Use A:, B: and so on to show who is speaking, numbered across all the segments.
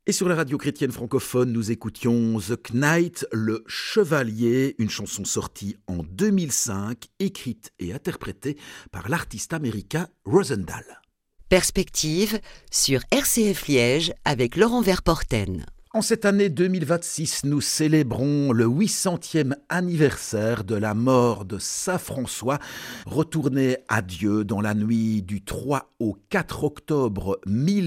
A: Et sur la radio chrétienne francophone, nous écoutions The Knight, le Chevalier, une chanson sortie en 2005, écrite et interprétée par l'artiste américain Rosendahl.
B: Perspective sur RCF Liège avec Laurent Verporten.
A: En cette année 2026, nous célébrons le 800e anniversaire de la mort de Saint François, retourné à Dieu dans la nuit du 3 au 4 octobre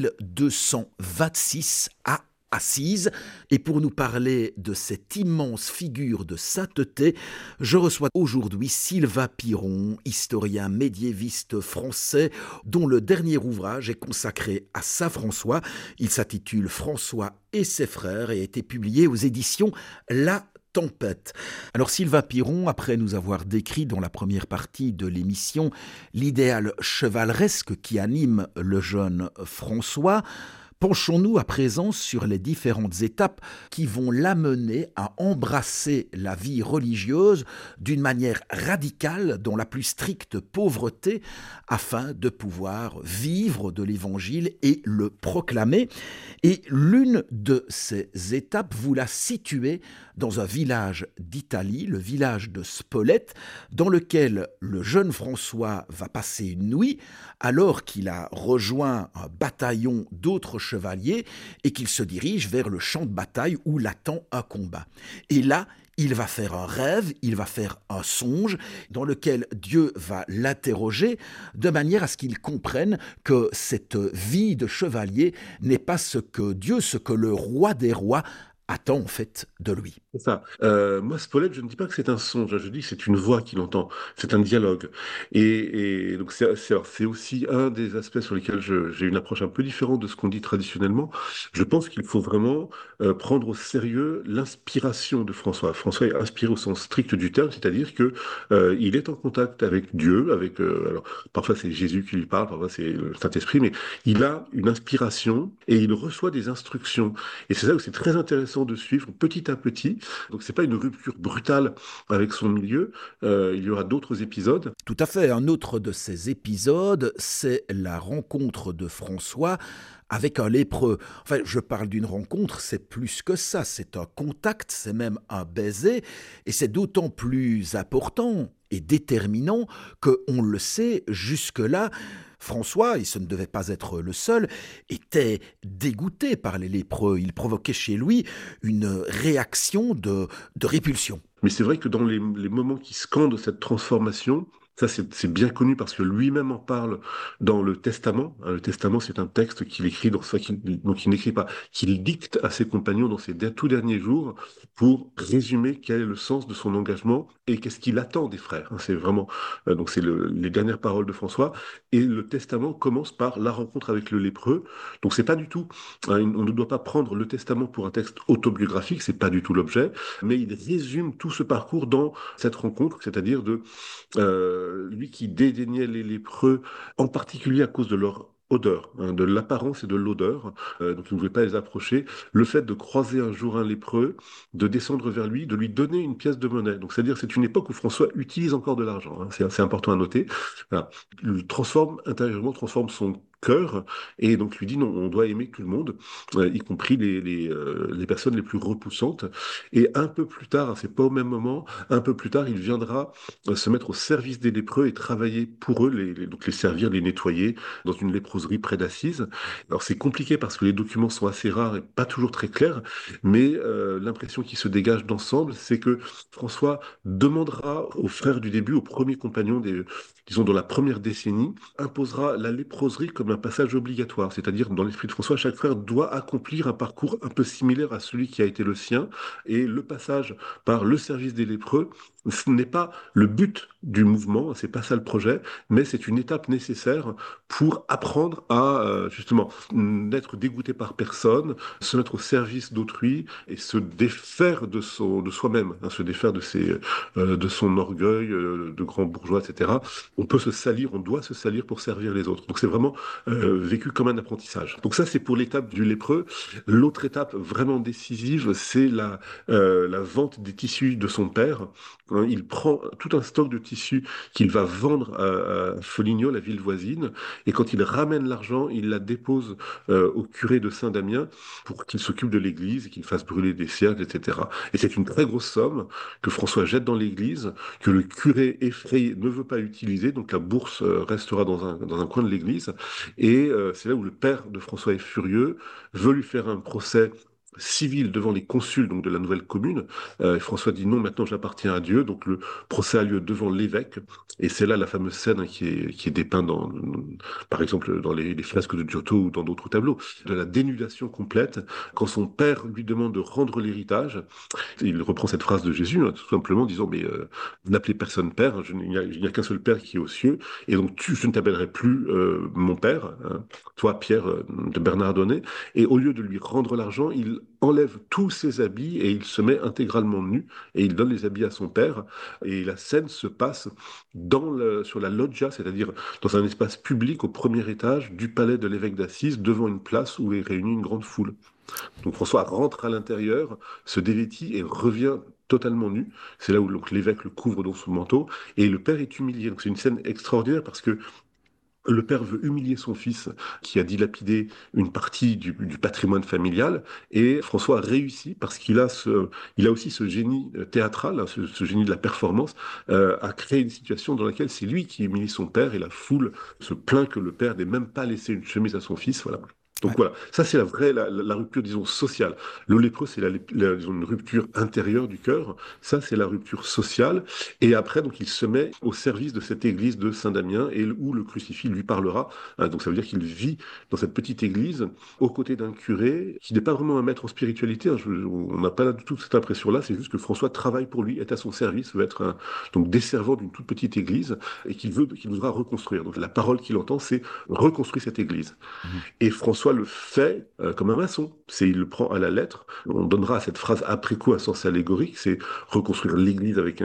A: 1226 à Assise. Et pour nous parler de cette immense figure de sainteté, je reçois aujourd'hui Sylvain Piron, historien médiéviste français, dont le dernier ouvrage est consacré à Saint François. Il s'intitule François et ses frères et a été publié aux éditions La Tempête. Alors Sylvain Piron, après nous avoir décrit dans la première partie de l'émission l'idéal chevaleresque qui anime le jeune François, penchons-nous à présent sur les différentes étapes qui vont l'amener à embrasser la vie religieuse d'une manière radicale, dans la plus stricte pauvreté, afin de pouvoir vivre de l'Évangile et le proclamer. Et l'une de ces étapes, vous la situez dans un village d'Italie, le village de Spolète, dans lequel le jeune François va passer une nuit, alors qu'il a rejoint un bataillon d'autres chevaliers et qu'il se dirige vers le champ de bataille où l'attend un combat. Et là, il va faire un rêve, il va faire un songe dans lequel Dieu va l'interroger de manière à ce qu'il comprenne que cette vie de chevalier n'est pas ce que le roi des rois attend en fait de lui.
C: C'est ça. Moi, Spolète, je ne dis pas que c'est un songe, je dis que c'est une voix qu'il entend, c'est un dialogue. Et donc c'est aussi un des aspects sur lesquels j'ai une approche un peu différente de ce qu'on dit traditionnellement. Je pense qu'il faut vraiment prendre au sérieux l'inspiration de François. François est inspiré au sens strict du terme, c'est-à-dire que il est en contact avec Dieu, alors parfois c'est Jésus qui lui parle, parfois c'est le Saint-Esprit, mais il a une inspiration et il reçoit des instructions. Et c'est ça où c'est très intéressant de suivre petit à petit. Donc c'est pas une rupture brutale avec son milieu. Il y aura d'autres épisodes.
A: Tout à fait. Un autre de ces épisodes, c'est la rencontre de François avec un lépreux. Enfin, je parle d'une rencontre, c'est plus que ça. C'est un contact, c'est même un baiser. Et c'est d'autant plus important et déterminant que, on le sait, jusque-là, François, et ce ne devait pas être le seul, était dégoûté par les lépreux. Il provoquait chez lui une réaction de répulsion.
C: Mais c'est vrai que dans les moments qui scandent cette transformation, ça c'est bien connu parce que lui-même en parle dans le Testament. Le Testament, c'est un texte qu'il écrit, donc il n'écrit pas, qu'il dicte à ses compagnons dans ses tout derniers jours pour résumer quel est le sens de son engagement et qu'est-ce qu'il attend des frères. C'est vraiment, donc c'est les dernières paroles de François. Et le Testament commence par la rencontre avec le lépreux. Donc c'est pas du tout, on ne doit pas prendre le Testament pour un texte autobiographique, c'est pas du tout l'objet, mais il résume tout ce parcours dans cette rencontre, c'est-à-dire de lui qui dédaignait les lépreux, en particulier à cause de leur odeur, de l'apparence et de l'odeur, donc il ne voulait pas les approcher. Le fait de croiser un jour un lépreux, de descendre vers lui, de lui donner une pièce de monnaie. Donc c'est-à-dire c'est une époque où François utilise encore de l'argent, c'est important à noter. Voilà. Il transforme intérieurement, transforme son cœur et donc lui dit non, on doit aimer tout le monde, y compris les personnes les plus repoussantes. Et un peu plus tard, c'est pas au même moment, un peu plus tard, il viendra se mettre au service des lépreux et travailler pour eux, donc les servir, les nettoyer dans une léproserie près d'Assise. Alors c'est compliqué parce que les documents sont assez rares et pas toujours très clairs, mais l'impression qui se dégage d'ensemble, c'est que François demandera aux frères du début, aux premiers compagnons disons dans la première décennie, imposera la léproserie comme un passage obligatoire, c'est-à-dire dans l'esprit de François, chaque frère doit accomplir un parcours un peu similaire à celui qui a été le sien, et le passage par le service des lépreux, ce n'est pas le but du mouvement, c'est pas ça le projet, mais c'est une étape nécessaire pour apprendre à justement n'être dégoûté par personne, se mettre au service d'autrui et se défaire de soi-même, se défaire de son orgueil de grand bourgeois, etc. On peut se salir, on doit se salir pour servir les autres. Donc c'est vraiment vécu comme un apprentissage. Donc ça c'est pour l'étape du lépreux. L'autre étape vraiment décisive, c'est la vente des tissus de son père Il prend tout un stock de tissus qu'il va vendre à Foligno, la ville voisine, et quand il ramène l'argent, il la dépose au curé de Saint-Damien pour qu'il s'occupe de l'église et qu'il fasse brûler des cierges, etc. Et c'est une très grosse somme que François jette dans l'église, que le curé effrayé ne veut pas utiliser, donc la bourse restera dans un coin de l'église. Et c'est là où le père de François est furieux, veut lui faire un procès civil devant les consuls donc de la nouvelle commune. Et François dit non, maintenant j'appartiens à Dieu. Donc le procès a lieu devant l'évêque. Et c'est là la fameuse scène qui est dépeinte par exemple dans les fresques de Giotto ou dans d'autres tableaux, de la dénudation complète. Quand son père lui demande de rendre l'héritage, il reprend cette phrase de Jésus, hein, tout simplement disant mais n'appelez personne père, hein, il n'y a qu'un seul père qui est aux cieux, et donc je ne t'appellerai plus mon père, hein, toi Pierre de Bernardone. Et au lieu de lui rendre l'argent, il enlève tous ses habits et il se met intégralement nu et il donne les habits à son père. Et la scène se passe sur la loggia, c'est-à-dire dans un espace public au premier étage du palais de l'évêque d'Assise, devant une place où est réunie une grande foule. Donc François rentre à l'intérieur, se dévêtit et revient totalement nu. C'est là où donc, l'évêque le couvre dans son manteau et le père est humilié. Donc c'est une scène extraordinaire parce que le père veut humilier son fils qui a dilapidé une partie du patrimoine familial et François réussit parce il a aussi ce génie théâtral, hein, ce génie de la performance, à créer une situation dans laquelle c'est lui qui humilie son père et la foule se plaint que le père n'ait même pas laissé une chemise à son fils. Voilà. Donc
A: Ouais.
C: voilà, ça c'est la rupture, disons, sociale. Le lépreux, c'est disons, une rupture intérieure du cœur. Ça, c'est la rupture sociale. Et après, donc, il se met au service de cette église de Saint-Damien et où le crucifix lui parlera. Hein, donc ça veut dire qu'il vit dans cette petite église aux côtés d'un curé qui n'est pas vraiment un maître en spiritualité. Hein. On n'a pas du tout cette impression-là. C'est juste que François travaille pour lui, est à son service, veut être donc desservant d'une toute petite église et qu'il voudra reconstruire. Donc la parole qu'il entend, c'est reconstruire cette église.
A: Mhm.
C: Et François le fait comme un maçon. Il le prend à la lettre. On donnera à cette phrase après coup un sens allégorique, c'est reconstruire l'église avec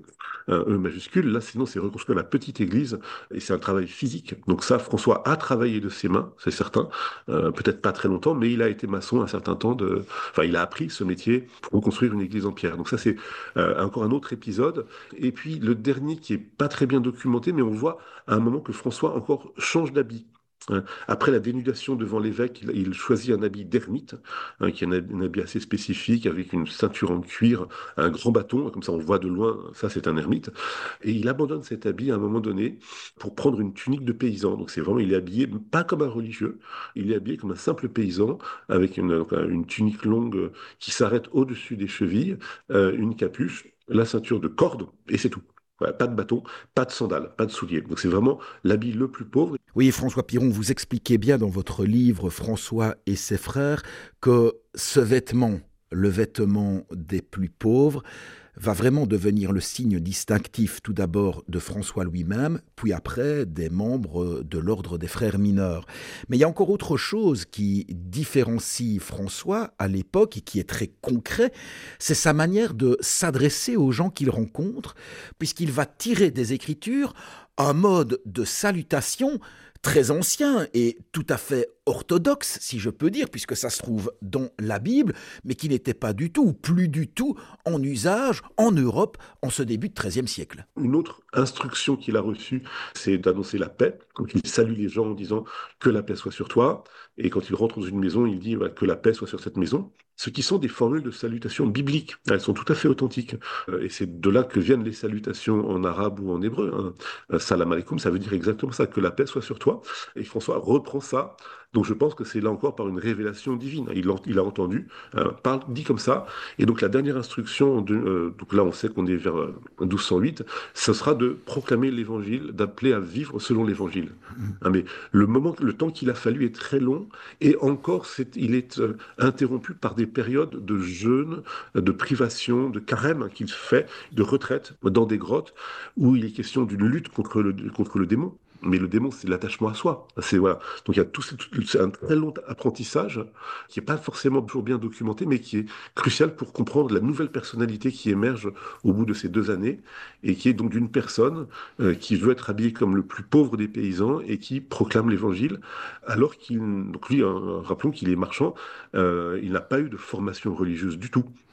C: un E majuscule. Là, sinon, c'est reconstruire la petite église et c'est un travail physique. Donc ça, François a travaillé de ses mains, c'est certain. Peut-être pas très longtemps, mais il a été maçon un certain temps. Enfin, il a appris ce métier pour reconstruire une église en pierre. Donc ça, c'est encore un autre épisode. Et puis le dernier qui est pas très bien documenté, mais on voit à un moment que François encore change d'habit. Après la dénudation devant l'évêque, il choisit un habit d'ermite, hein, qui est un habit assez spécifique, avec une ceinture en cuir, un grand bâton, comme ça on voit de loin, ça c'est un ermite. Et il abandonne cet habit à un moment donné pour prendre une tunique de paysan. Donc c'est vraiment, il est habillé pas comme un religieux, il est habillé comme un simple paysan, avec une tunique longue qui s'arrête au-dessus des chevilles, une capuche, la ceinture de corde, et c'est tout. Voilà, pas de bâton, pas de sandales, pas de souliers. Donc c'est vraiment l'habit le plus pauvre.
A: Oui, François Piron, vous expliquez bien dans votre livre François et ses frères que ce vêtement, le vêtement des plus pauvres, va vraiment devenir le signe distinctif tout d'abord de François lui-même, puis après des membres de l'ordre des frères mineurs. Mais il y a encore autre chose qui différencie François à l'époque et qui est très concret, c'est sa manière de s'adresser aux gens qu'il rencontre, puisqu'il va tirer des Écritures un mode de salutation très ancien et tout à fait orthodoxe, si je peux dire, puisque ça se trouve dans la Bible, mais qui n'était pas du tout, ou plus du tout, en usage en Europe en ce début de XIIIe siècle.
C: Une autre instruction qu'il a reçue, c'est d'annoncer la paix. Donc il salue les gens en disant que la paix soit sur toi. Et quand il rentre dans une maison, il dit que la paix soit sur cette maison. Ce qui sont des formules de salutation bibliques. Elles sont tout à fait authentiques. Et c'est de là que viennent les salutations en arabe ou en hébreu. Hein. Salam alaikum, ça veut dire exactement ça, que la paix soit sur toi. Et François reprend ça. Donc je pense que c'est là encore par une révélation divine. Il a entendu, dit comme ça. Et donc la dernière instruction, donc là on sait qu'on est vers 1208, ce sera de proclamer l'évangile, d'appeler à vivre selon l'évangile. Hein, mais le temps qu'il a fallu est très long et encore il est interrompu par des périodes de jeûne, de privation, de carême qu'il fait, de retraite dans des grottes où il est question d'une lutte contre le démon. Mais le démon, c'est l'attachement à soi. Voilà. Donc il y a c'est un très long apprentissage qui n'est pas forcément toujours bien documenté, mais qui est crucial pour comprendre la nouvelle personnalité qui émerge au bout de ces 2 années, et qui est donc d'une personne qui veut être habillée comme le plus pauvre des paysans et qui proclame l'évangile, alors donc lui, rappelons qu'il est marchand, il n'a pas eu de formation religieuse du tout.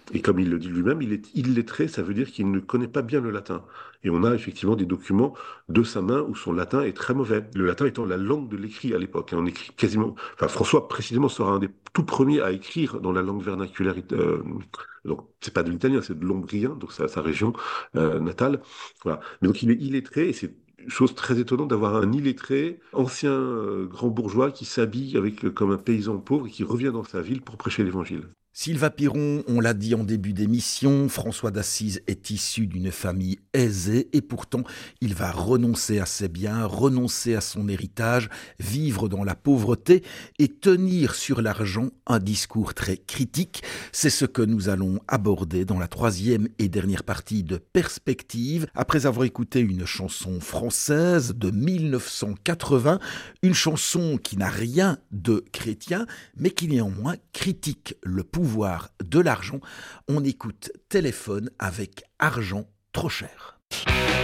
C: Et comme il le dit lui-même, il est illettré, ça veut dire qu'il ne connaît pas bien le latin. Et on a effectivement des documents de sa main où son latin est très mauvais. Le latin étant la langue de l'écrit à l'époque. On écrit quasiment. Enfin, François précisément sera un des tout premiers à écrire dans la langue vernaculaire. Donc, c'est pas de l'italien, c'est de l'ombrien, donc c'est sa région natale. Voilà. Mais donc il est illettré et c'est chose très étonnante d'avoir un illettré, ancien grand bourgeois qui s'habille comme un paysan pauvre et qui revient dans sa ville pour prêcher l'évangile.
A: Sylvain Piron, on l'a dit en début d'émission, François d'Assise est issu d'une famille aisée et pourtant il va renoncer à ses biens, renoncer à son héritage, vivre dans la pauvreté et tenir sur l'argent un discours très critique. C'est ce que nous allons aborder dans la troisième et dernière partie de Perspective, après avoir écouté une chanson française de 1980, une chanson qui n'a rien de chrétien mais qui néanmoins critique le pouvoir de l'argent. On écoute Téléphone avec Argent trop cher.